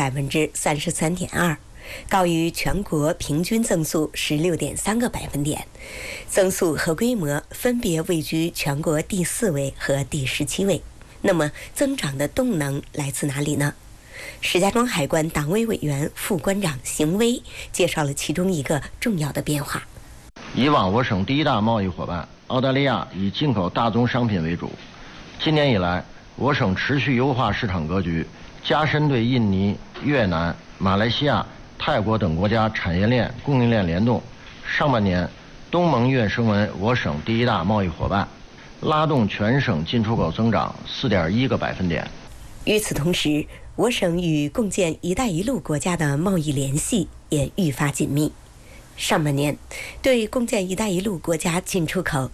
33.2%，高于全国平均增速16.3个百分点，增速和规模分别位居全国第4位和第17位。那么增长的动能来自哪里呢？石家庄海关党委委员、副关长邢威介绍了其中一个重要的变化。 以往我省第1大贸易伙伴澳大利亚以进口大宗商品为主，今年以来，我省持续优化市场格局，加深对印尼、越南、马来西亚、泰国等国家产业链、供应链联动。上半年，东盟跃升为我省第1大贸易伙伴，拉动全省进出口增长4.1个百分点。 与此同时，我省与共建“一带一路”国家的贸易联系也愈发紧密。上半年，对共建“一带一路”国家进出口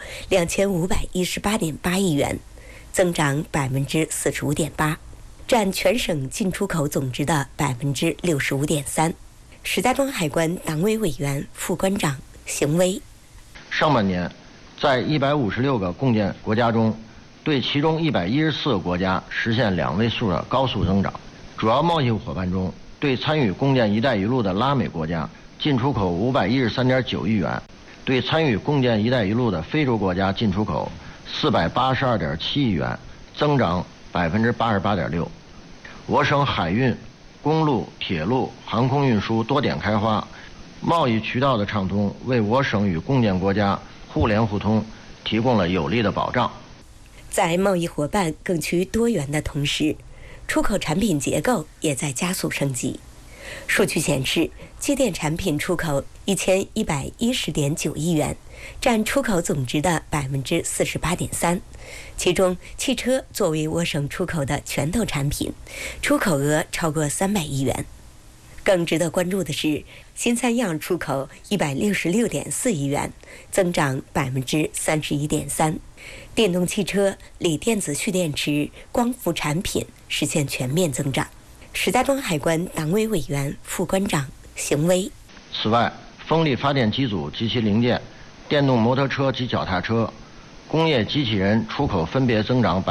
2518.8亿元，增长45.8%，占全省进出口总值的65.3%。石家庄海关党委委员、副关长邢威： 上半年，在156个共建国家中，对其中114个国家实现2位数的高速增长。主要贸易伙伴中，对参与共建“一带一路”的拉美国家进出口513.9亿元，对参与共建“一带一路”的非洲国家进出口482.7亿元，增长88.6%。我省海运、公路、铁路、航空运输多点开花，贸易渠道的畅通，为我省与共建国家互联互通提供了有力的保障。 在贸易伙伴更趋多元的同时，出口产品结构也在加速升级。数据显示，机电产品出口1110.9亿元，占出口总值的48.3%。其中，汽车作为我省出口的拳头产品，出口额超过300亿元。更值得关注的是，新三样出口166.4亿元，增长31.3%。电动汽车、锂电子蓄电池、光伏产品实现全面增长。石家庄海关党委委员、副关长邢威： 此外，风力发电机组及其零件、电动摩托车及脚踏车、工业机器人出口分别增长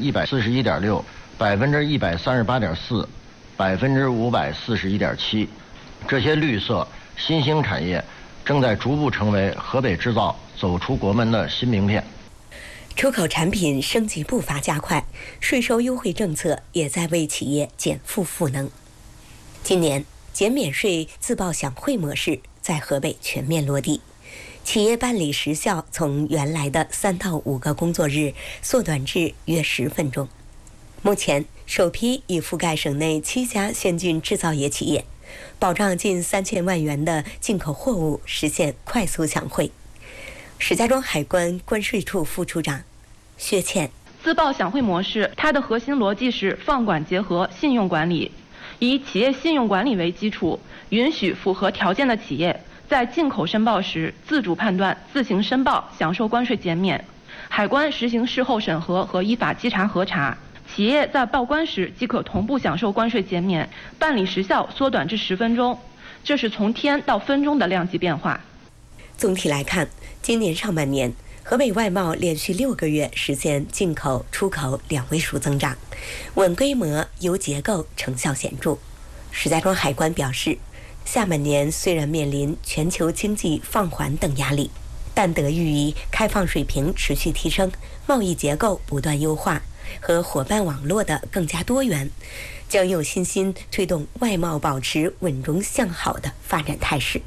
141.6%、138.4%、541.7%。这些绿色新兴产业正在逐步成为河北制造走出国门的新名片。 出口产品升级步伐加快，税收优惠政策也在为企业减负赋能。今年，减免税自报享汇模式在河北全面落地，企业办理时效从原来的3到5个工作日缩短至约10分钟。目前，首批已覆盖省内7家先进制造业企业，保障近3000万元的进口货物实现快速享汇。石家庄海关关税处副处长薛倩： 自报享汇模式，它的核心逻辑是放管结合信用管理，以企业信用管理为基础，允许符合条件的企业在进口申报时自主判断、自行申报，享受关税减免。海关实行事后审核和依法稽查核查，企业在报关时即可同步享受关税减免，办理时效缩短至10分钟，这是从天到分钟的量级变化。 总体来看，今年上半年，河北外贸连续6个月实现进口、出口2位数增长，稳规模、优结构，成效显著。石家庄海关表示，下半年虽然面临全球经济放缓等压力，但得益于开放水平持续提升、贸易结构不断优化和伙伴网络的更加多元，将有信心推动外贸保持稳中向好的发展态势。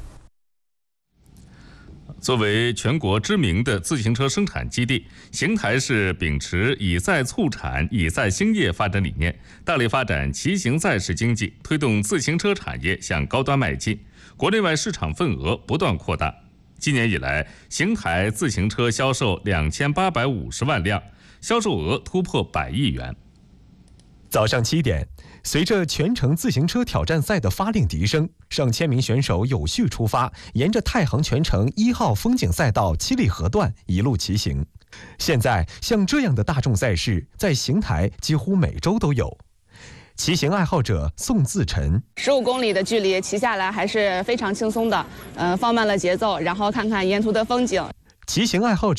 作为全国知名的自行车生产基地，邢台市秉持以赛促产、以赛兴业发展理念，大力发展骑行赛事经济，推动自行车产业向高端迈进，国内外市场份额不断扩大。今年以来，邢台自行车销售2850万辆，销售额突破100亿元。 早上7点，随着全程自行车挑战赛的发令笛声，上千名选手有序出发，沿着太行全程1号风景赛道七里河段一路骑行。现在，像这样的大众赛事在邢台几乎每周都有。骑行爱好者宋自晨 ，15公里的距离骑下来还是非常轻松的，放慢了节奏，然后看看沿途的风景。 骑行爱好者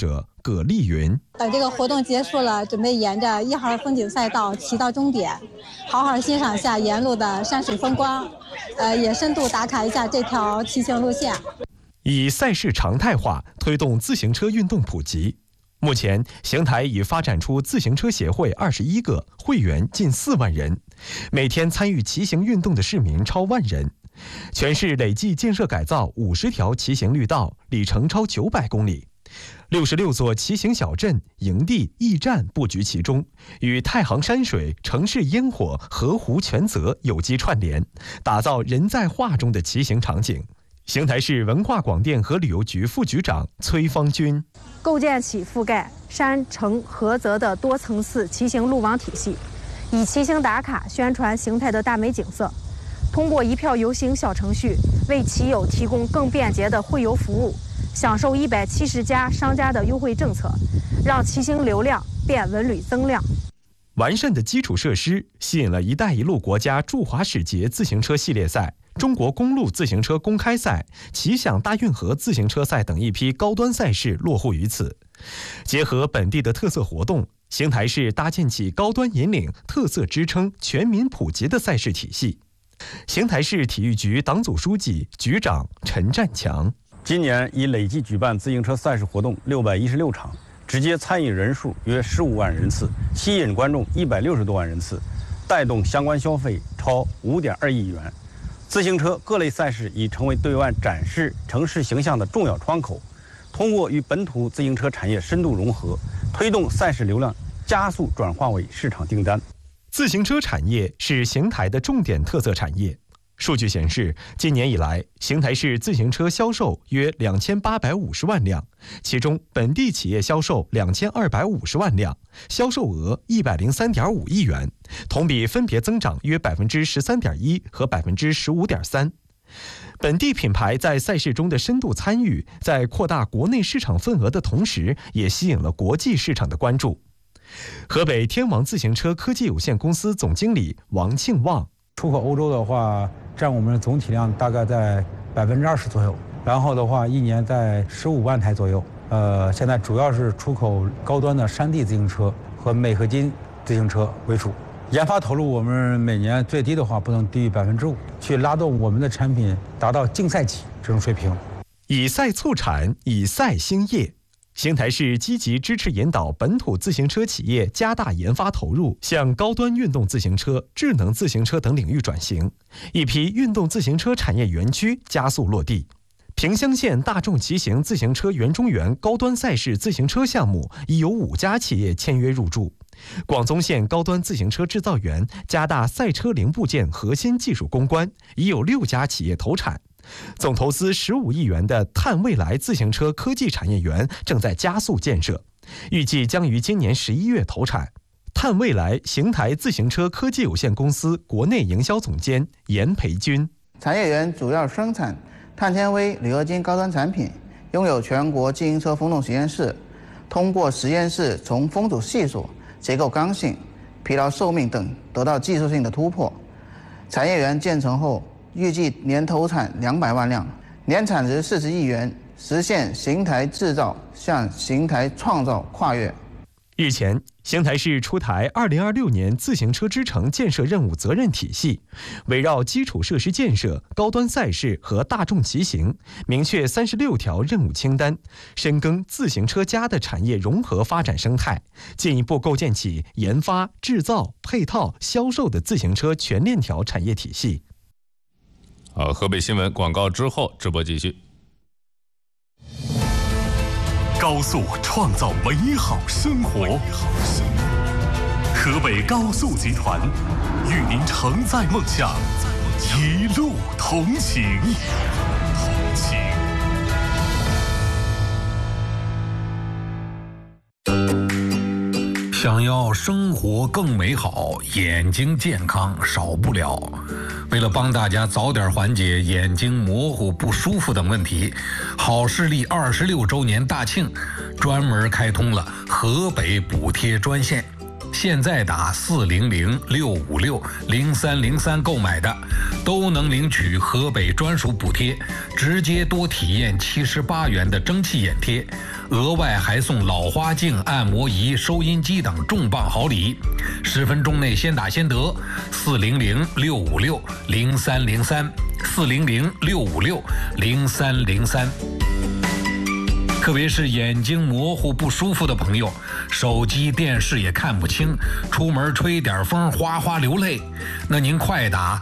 葛丽云。 等这个活动结束了，准备沿着1号风景赛道骑到终点，好好欣赏一下沿路的山水风光，也深度打卡一下这条骑行路线。 以赛事常态化推动自行车运动普及。目前，邢台已发展出自行车协会21个，会员近4万人，每天参与骑行运动的市民超万人。全市累计建设改造50条骑行绿道，里程超900公里。66座骑行小镇、营地、驿站布局其中，与太行山水、城市烟火、河湖泉泽有机串联，打造人在画中的骑行场景。邢台市文化广电和旅游局副局长崔方军： 构建起覆盖山城河泽的多层次骑行路网体系，以骑行打卡宣传邢台的大美景色，通过一票游行小程序为骑友提供更便捷的会游服务，享受170家商家的优惠政策，让骑行流量变文旅增量。 完善的基础设施吸引了“一带一路”国家驻华使节自行车系列赛、中国公路自行车公开赛、骑享大运河自行车赛等一批高端赛事落户于此。结合本地的特色活动，邢台市搭建起高端引领、特色支撑、全民普及的赛事体系。邢台市体育局党组书记、局长陈占强： 今年已累计举办自行车赛事活动616场，直接参与人数约15万人次，吸引观众160多万人次，带动相关消费超5.2亿元。自行车各类赛事已成为对外展示城市形象的重要窗口。通过与本土自行车产业深度融合，推动赛事流量加速转化为市场订单。 自行车产业是邢台的重点特色产业。数据显示，今年以来，邢台市自行车销售约2850万辆，其中本地企业销售2250万辆，销售额103.5亿元，同比分别增长约13.1%和15.3%。本地品牌在赛事中的深度参与，在扩大国内市场份额的同时，也吸引了国际市场的关注。河北天王自行车科技有限公司总经理王庆旺： 出口欧洲的话，占我们的总体量大概在20%左右，然后的话，一年在15万台左右。现在主要是出口高端的山地自行车和镁合金自行车为主。研发投入我们每年最低的话不能低于5%，去拉动我们的产品达到竞赛级这种水平。 以赛促产，以赛兴业。邢台市积极支持引导本土自行车企业加大研发投入，向高端运动自行车、智能自行车等领域转型。一批运动自行车产业园区加速落地。萍乡县大众骑行自行车园中园高端赛事自行车项目已有5家企业签约入驻。广宗县高端自行车制造园加大赛车零部件核心技术攻关，已有6家企业投产。总投资15亿元的碳未来自行车科技产业园正在加速建设，预计将于今年11月投产。碳未来邢台自行车科技有限公司国内营销总监严培军： 产业园主要生产碳纤维铝合金高端产品，拥有全国自行车风洞实验室，通过实验室从风阻系数、结构刚性、疲劳寿命等得到技术性的突破。产业园建成后，预计年投产200万辆，年产值40亿元，实现邢台制造向邢台创造跨越。 日前，邢台市出台2026年自行车之城建设任务责任体系，围绕基础设施建设、高端赛事和大众骑行，明确36条任务清单，深耕自行车家的产业融合发展生态，进一步构建起研发、制造、配套、销售的自行车全链条产业体系。 河北新闻广告之后，直播继续。 高速创造美好生活，河北高速集团与您承载梦想，一路同行。 想要生活更美好，眼睛健康少不了。为了帮大家早点缓解眼睛模糊、不舒服等问题，好视力26周年大庆专门开通了河北补贴专线现在打400-656-0303购买的，都能领取河北专属补贴，直接多体验78元的蒸汽眼贴，额外还送老花镜、按摩仪、收音机等重磅好礼。10分钟内先打先得，400-656-0303，400-656-0303。特别是眼睛模糊不舒服的朋友，手机电视也看不清，出门吹点风哗哗流泪，那您快打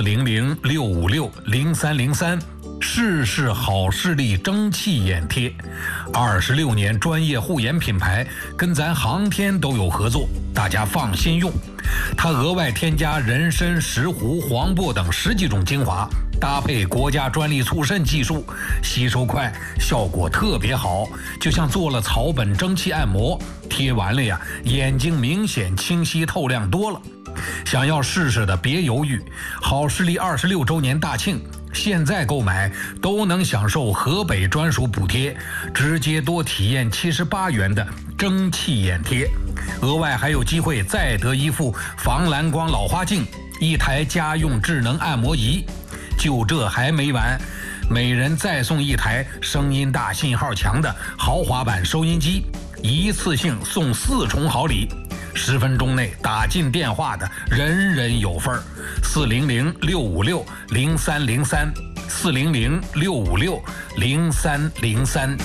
400-656-0303，试试好视力蒸汽眼贴。26年专业护眼品牌，跟咱航天都有合作，大家放心用。它额外添加人参、石斛、黄柏等10几种精华，搭配国家专利促渗技术，吸收快，效果特别好，就像做了草本蒸汽按摩，贴完了呀，眼睛明显清晰透亮多了。想要试试的别犹豫，好视力26周年大庆，现在购买都能享受河北专属补贴，直接多体验78元的蒸汽眼贴，额外还有机会再得一副防蓝光老花镜，1台家用智能按摩仪。就这还没完，每人再送1台声音大、信号强的豪华版收音机，一次性送4重好礼。10分钟内打进电话的人人有份儿。400-656-0303，400-656-0303。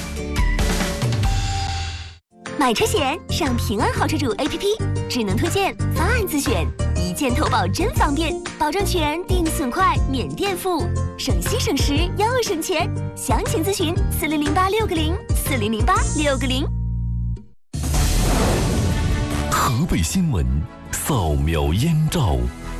买车险上平安好车主 APP， 智能推荐，方案自选，一键投保真方便，保障全，定损快，免垫付，省心省时又省钱。详情咨询4008-660，4008-660。 河北新闻扫描燕赵。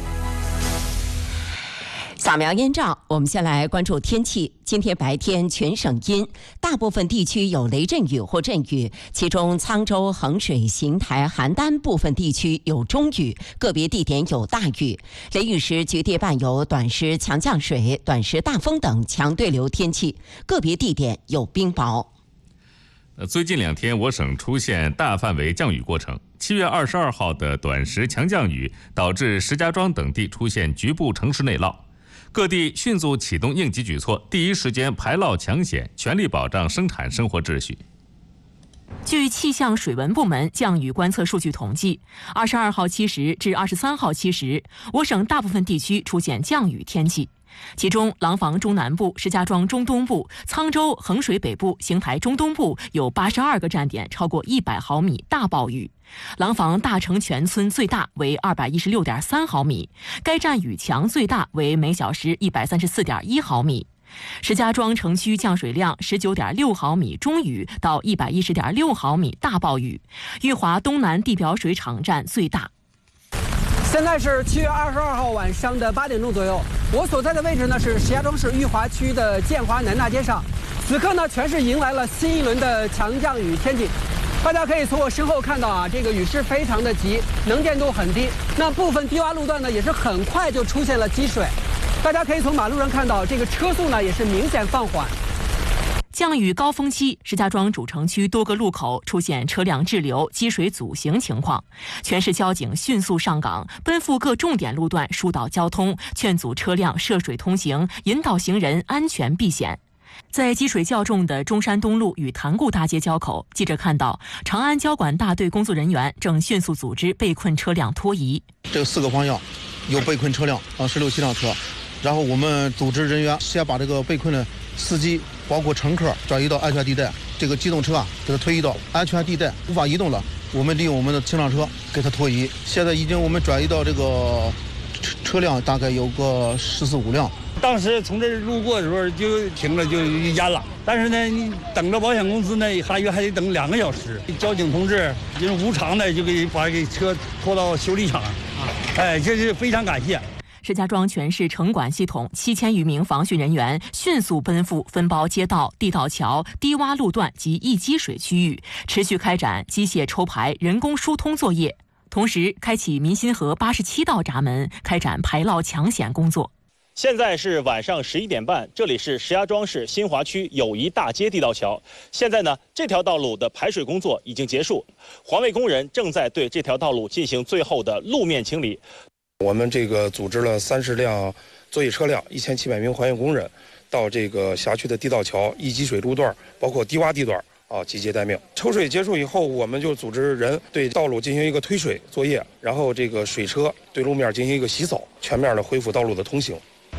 扫描燕赵，我们先来关注天气。今天白天全省阴，大部分地区有雷阵雨或阵雨，其中沧州、衡水、邢台、邯郸部分地区有中雨，个别地点有大雨。雷雨时局地伴有短时强降水、短时大风等强对流天气，个别地点有冰雹。 最近2天，我省出现大范围降雨过程。7月22号的短时强降雨导致石家庄等地出现局部城市内涝。各地迅速启动应急举措，第一时间排涝抢险，全力保障生产生活秩序。 据气象水文部门降雨观测数据统计，22号7时至23号7时，我省大部分地区出现降雨天气。其中，廊坊中南部、石家庄中东部、沧州、衡水北部、邢台中东部有82个站点超过100毫米大暴雨。廊坊大城全村最大为216.3毫米，该站雨强最大为每小时134.1毫米。石家庄城区降水量19.6毫米中雨到110.6毫米大暴雨，裕华东南地表水厂站最大。 现在是7月22号晚上的8点钟左右，我所在的位置呢是石家庄市裕华区的建华南大街上，此刻呢全是迎来了新一轮的强降雨天气。大家可以从我身后看到啊，这个雨势非常的急，能见度很低，那部分低洼路段呢也是很快就出现了积水。大家可以从马路上看到，这个车速呢也是明显放缓。 降雨高峰期，石家庄主城区多个路口出现车辆滞留、积水阻行情况，全市交警迅速上岗，奔赴各重点路段疏导交通，劝阻车辆涉水通行，引导行人安全避险。在积水较重的中山东路与潭固大街交口，记者看到长安交管大队工作人员正迅速组织被困车辆脱移。 这4个方向有被困车辆16、17辆车，然后我们组织人员先把这个被困的司机包括乘客转移到安全地带，这个机动车给它推移到安全地带，无法移动了，我们利用我们的清障车给它脱移。现在已经我们转移到这个车辆大概有个14、15辆。 当时从这路过的时候就停了，就淹了。但是呢，你等着保险公司呢，还得等2个小时。交警同志因为无偿的就把车拖到修理厂，这是非常感谢。 石家庄全市城管系统7000余名防汛人员迅速奔赴分包街道、地道桥、低洼路段及易积水区域，持续开展机械抽排、人工疏通作业，同时开启民心河87道闸门，开展排涝抢险工作。 现在是晚上11点半，这里是石家庄市新华区友谊大街地道桥。现在呢，这条道路的排水工作已经结束，环卫工人正在对这条道路进行最后的路面清理。 我们这个组织了30辆作业车辆，1700名环卫工人到这个辖区的地道桥、易积水路段，包括低洼地段集结待命。抽水结束以后，我们就组织人对道路进行一个推水作业，然后这个水车对路面进行一个洗扫，全面的恢复道路的通行。